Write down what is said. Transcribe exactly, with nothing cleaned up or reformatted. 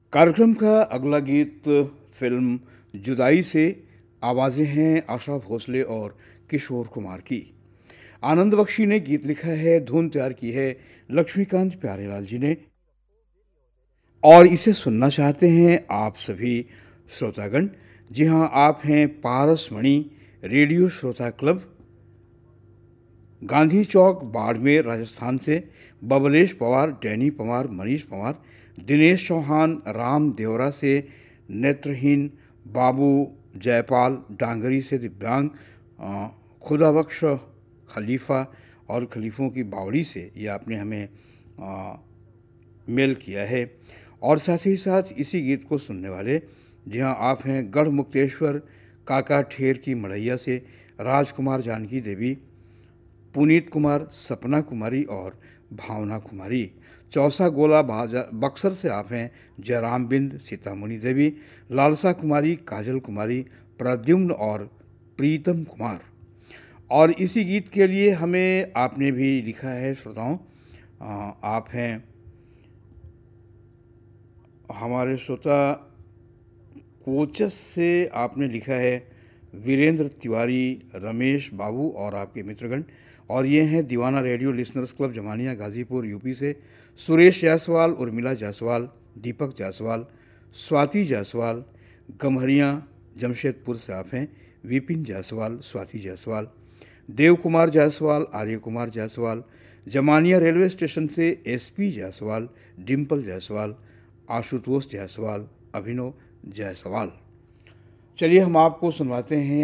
कार्यक्रम का अगला गीत फिल्म जुदाई से। आवाज़ें हैं आशा भोसले और किशोर कुमार की। आनंद बख्शी ने गीत लिखा है, धुन तैयार की है लक्ष्मीकांत प्यारेलाल जी ने, और इसे सुनना चाहते हैं आप सभी श्रोतागण। जी हाँ, आप हैं पारस मणि रेडियो श्रोता क्लब, गांधी चौक, बाड़मेर, राजस्थान से बबलेश पवार, डैनी पवार, मनीष पवार, दिनेश चौहान, राम देवरा से नेत्रहीन, बाबू जयपाल डांगरी से दिव्यांग, अ, खुदाबख्श खलीफा और खलीफों की बावड़ी से ये आपने हमें आ, मेल किया है। और साथ ही साथ इसी गीत को सुनने वाले, जी हाँ, आप हैं गढ़ मुक्तेश्वर काका ठेर की मड़ैया से राजकुमार, जानकी देवी, पुनीत कुमार, सपना कुमारी और भावना कुमारी। चौसा गोला बाजा बक्सर से आप हैं जयराम बिंद, सीतामणि देवी, लालसा कुमारी, काजल कुमारी, प्रद्युम्न और प्रीतम कुमार। और इसी गीत के लिए हमें आपने भी लिखा है श्रोताओं, आ, आप हैं हमारे श्रोता कोचस से, आपने लिखा है वीरेंद्र तिवारी, रमेश बाबू और आपके मित्रगण। और ये हैं दीवाना radio listeners club Zamania Ghazipur UP से सुरेश जायसवाल, उर्मिला जायसवाल, दीपक जायसवाल, स्वाति जायसवाल, गम्हरिया जमशेदपुर से आप हैं विपिन जायसवाल, स्वाति जायसवाल, देव कुमार जायसवाल, आर्य कुमार जायसवाल, जमानिया रेलवे स्टेशन से एसपी जायसवाल, डिम्पल जायसवाल, आशुतोष जायसवाल, अभिनव जायसवाल। चलिए हम आपको सुनवाते हैं